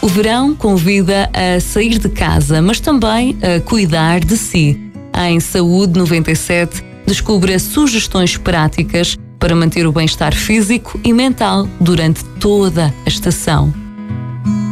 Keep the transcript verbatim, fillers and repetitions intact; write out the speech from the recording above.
O verão convida a sair de casa, mas também a cuidar de si. Em Saúde noventa e sete, descubra sugestões práticas para manter o bem-estar físico e mental durante toda a estação.